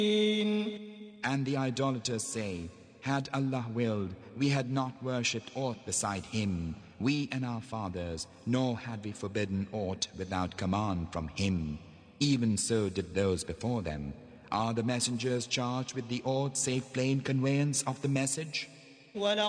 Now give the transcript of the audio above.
And the idolaters say, had Allah willed, we had not worshipped aught beside Him, we and our fathers, nor had we forbidden aught without command from Him. Even so did those before them. Are the messengers charged with the aught save plain conveyance of the message?